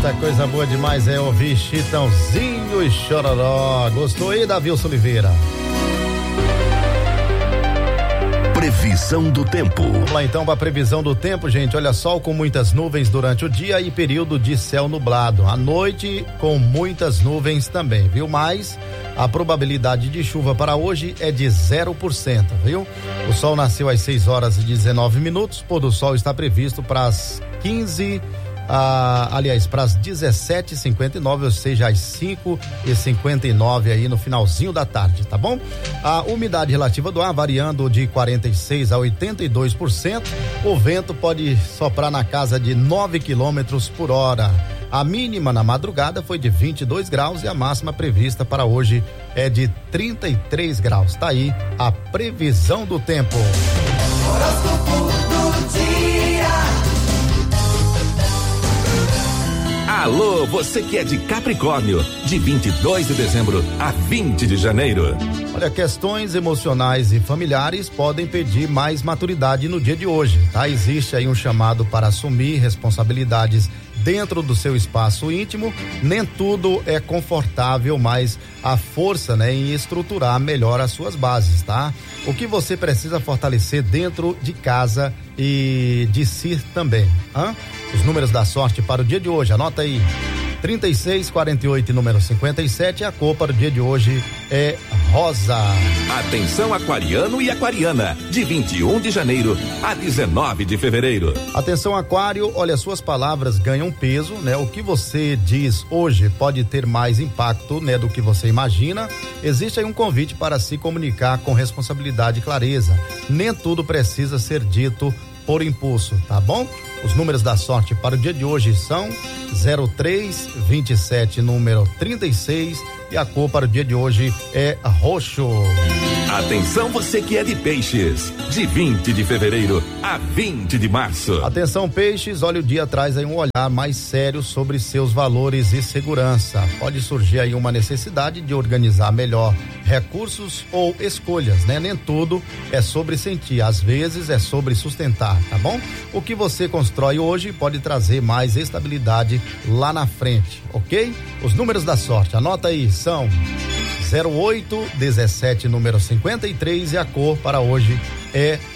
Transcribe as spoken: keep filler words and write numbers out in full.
Eita, coisa boa demais é ouvir Chitãozinho e Chororó. Gostou aí, Davilson Oliveira? Previsão do tempo. Vamos lá então para a previsão do tempo, gente. Olha, sol com muitas nuvens durante o dia e período de céu nublado. À noite com muitas nuvens também, viu? Mas a probabilidade de chuva para hoje é de zero por cento, viu? O sol nasceu às seis horas e dezenove minutos. Pôr do sol está previsto para as quinze Ah, aliás, para as dezessete e cinquenta e nove, ou seja, às cinco e cinquenta e nove aí no finalzinho da tarde, tá bom? A umidade relativa do ar variando de quarenta e seis a oitenta e dois por cento. O vento pode soprar na casa de nove quilômetros por hora. A mínima na madrugada foi de vinte e dois graus e a máxima prevista para hoje é de trinta e três graus. Tá aí a previsão do tempo. Horóscopo do dia. Alô, você que é de Capricórnio, de vinte e dois de dezembro a vinte de janeiro. Olha, questões emocionais e familiares podem pedir mais maturidade no dia de hoje, tá? Existe aí um chamado para assumir responsabilidades dentro do seu espaço íntimo. Nem tudo é confortável, mas a força, né, em estruturar melhor as suas bases, tá? O que você precisa fortalecer dentro de casa e de si também, hã? Os números da sorte para o dia de hoje, anota aí: trinta e seis, quarenta e oito e número cinquenta e sete. A cor para o dia de hoje é rosa. Atenção, aquariano e aquariana, de vinte e um de janeiro a dezenove de fevereiro. Atenção, aquário, olha, suas palavras ganham peso, né? O que você diz hoje pode ter mais impacto, né, do que você imagina. Existe aí um convite para se comunicar com responsabilidade e clareza. Nem tudo precisa ser dito por impulso, tá bom? Os números da sorte para o dia de hoje são zero três, vinte e sete, número trinta e seis, e a cor para o dia de hoje é roxo. Atenção, você que é de Peixes, de vinte de fevereiro a vinte de março. Atenção, Peixes, olha, o dia traz aí um olhar mais sério sobre seus valores e segurança. Pode surgir aí uma necessidade de organizar melhor recursos ou escolhas, né? Nem tudo é sobre sentir, às vezes é sobre sustentar, tá bom? O que você constrói hoje pode trazer mais estabilidade lá na frente, ok? Os números da sorte, anota aí, são zero oito, dezessete, número cinquenta e três, e a cor para hoje é